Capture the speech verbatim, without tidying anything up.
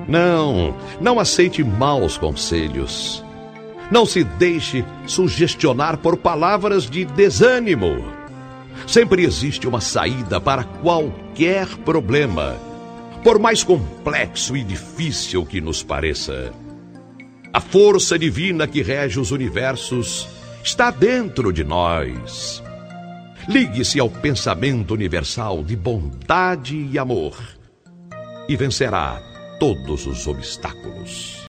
Não, não aceite maus conselhos. Não se deixe sugestionar por palavras de desânimo. Sempre existe uma saída para qualquer problema, por mais complexo e difícil que nos pareça. A força divina que rege os universos está dentro de nós. Ligue-se ao pensamento universal de bondade e amor e vencerá todos os obstáculos.